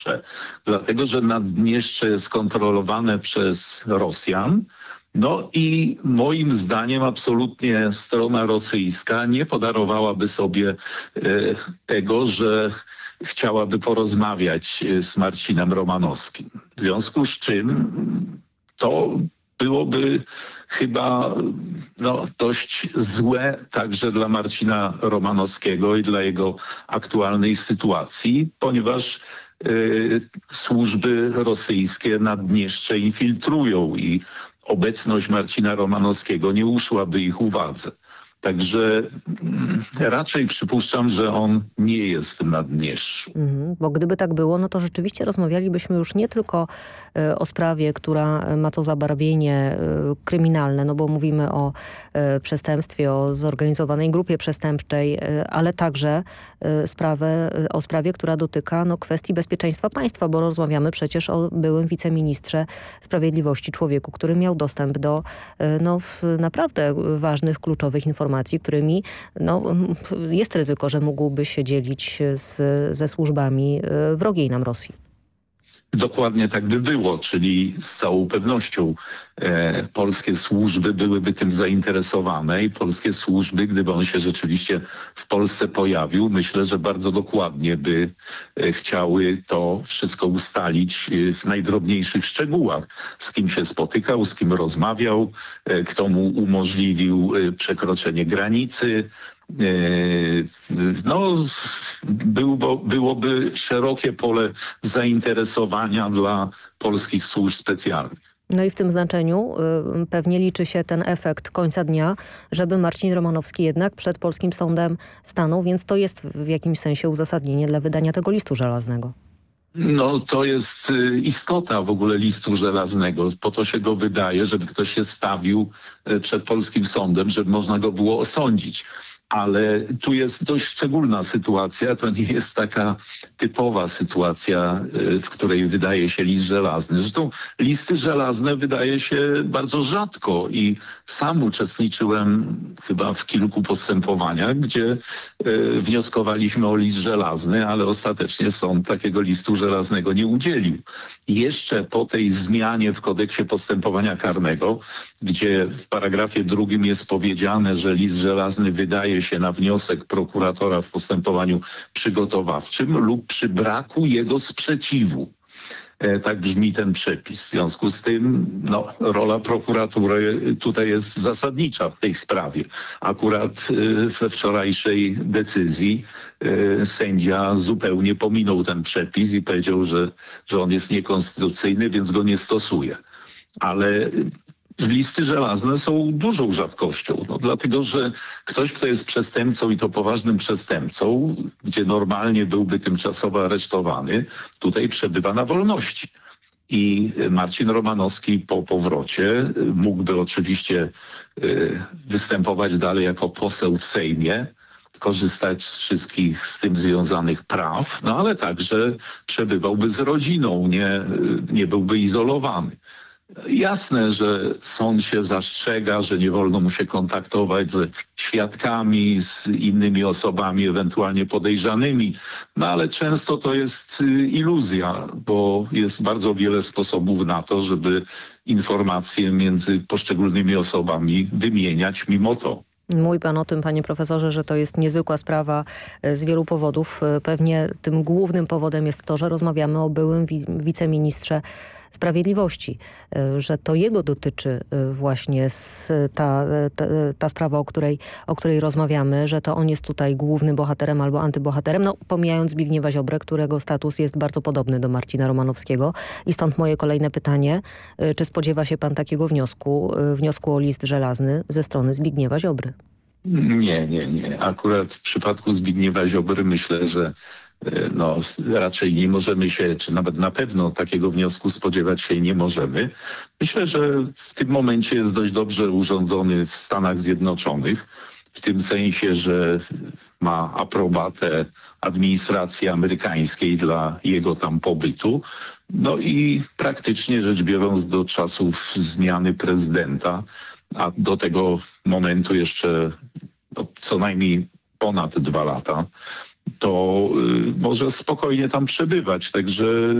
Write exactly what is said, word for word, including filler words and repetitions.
Dlatego, że Naddniestrze jest kontrolowane przez Rosjan. No i moim zdaniem absolutnie strona rosyjska nie podarowałaby sobie e, tego, że chciałaby porozmawiać z Marcinem Romanowskim. W związku z czym to byłoby chyba no, dość złe także dla Marcina Romanowskiego i dla jego aktualnej sytuacji, ponieważ y, służby rosyjskie Naddniestrze infiltrują i obecność Marcina Romanowskiego nie uszłaby ich uwadze. Także mm, raczej przypuszczam, że on nie jest w Naddniestrzu. Mhm, bo gdyby tak było, no to rzeczywiście rozmawialibyśmy już nie tylko y, o sprawie, która ma to zabarwienie y, kryminalne, no bo mówimy o y, przestępstwie, o zorganizowanej grupie przestępczej, y, ale także y, sprawę, y, o sprawie, która dotyka no, kwestii bezpieczeństwa państwa, bo rozmawiamy przecież o byłym wiceministrze sprawiedliwości, człowieku, który miał dostęp do y, no, naprawdę ważnych, kluczowych informacji, którymi no, jest ryzyko, że mógłby się dzielić z, ze służbami wrogiej nam Rosji. Dokładnie tak by było, czyli z całą pewnością e, polskie służby byłyby tym zainteresowane i polskie służby, gdyby on się rzeczywiście w Polsce pojawił, myślę, że bardzo dokładnie by e, chciały to wszystko ustalić e, w najdrobniejszych szczegółach. Z kim się spotykał, z kim rozmawiał, e, kto mu umożliwił e, przekroczenie granicy. No, było, byłoby szerokie pole zainteresowania dla polskich służb specjalnych. No i w tym znaczeniu y, pewnie liczy się ten efekt końca dnia, żeby Marcin Romanowski jednak przed polskim sądem stanął, więc to jest w jakimś sensie uzasadnienie dla wydania tego listu żelaznego. No to jest istota w ogóle listu żelaznego. Po to się go wydaje, żeby ktoś się stawił przed polskim sądem, żeby można go było osądzić. Ale tu jest dość szczególna sytuacja. To nie jest taka typowa sytuacja, w której wydaje się list żelazny. Zresztą listy żelazne wydaje się bardzo rzadko i sam uczestniczyłem chyba w kilku postępowaniach, gdzie y, wnioskowaliśmy o list żelazny, ale ostatecznie sąd takiego listu żelaznego nie udzielił. Jeszcze po tej zmianie w kodeksie postępowania karnego, gdzie w paragrafie drugim jest powiedziane, że list żelazny wydaje się na wniosek prokuratora w postępowaniu przygotowawczym lub przy braku jego sprzeciwu. E, tak brzmi ten przepis. W związku z tym no, rola prokuratury tutaj jest zasadnicza w tej sprawie. Akurat e, we wczorajszej decyzji e, sędzia zupełnie pominął ten przepis i powiedział, że, że on jest niekonstytucyjny, więc go nie stosuje. Ale listy żelazne są dużą rzadkością, no, dlatego że ktoś, kto jest przestępcą i to poważnym przestępcą, gdzie normalnie byłby tymczasowo aresztowany, tutaj przebywa na wolności. I Marcin Romanowski po powrocie mógłby oczywiście y, występować dalej jako poseł w Sejmie, korzystać z wszystkich z tym związanych praw, no ale także przebywałby z rodziną, nie, nie byłby izolowany. Jasne, że sąd się zastrzega, że nie wolno mu się kontaktować ze świadkami, z innymi osobami ewentualnie podejrzanymi, no ale często to jest iluzja, bo jest bardzo wiele sposobów na to, żeby informacje między poszczególnymi osobami wymieniać mimo to. Mówi pan o tym, panie profesorze, że to jest niezwykła sprawa z wielu powodów. Pewnie tym głównym powodem jest to, że rozmawiamy o byłym wi- wiceministrze sprawiedliwości, że to jego dotyczy właśnie ta, ta, ta sprawa, o której, o której rozmawiamy, że to on jest tutaj głównym bohaterem albo antybohaterem, no pomijając Zbigniewa Ziobrę, którego status jest bardzo podobny do Marcina Romanowskiego. I stąd moje kolejne pytanie, czy spodziewa się pan takiego wniosku, wniosku o list żelazny ze strony Zbigniewa Ziobry? Nie, nie, nie. Akurat w przypadku Zbigniewa Ziobry myślę, że no, raczej nie możemy się, czy nawet na pewno takiego wniosku spodziewać się nie możemy. Myślę, że w tym momencie jest dość dobrze urządzony w Stanach Zjednoczonych, w tym sensie, że ma aprobatę administracji amerykańskiej dla jego tam pobytu. No i praktycznie rzecz biorąc do czasów zmiany prezydenta, a do tego momentu jeszcze no, co najmniej ponad dwa lata, to y, może spokojnie tam przebywać. Także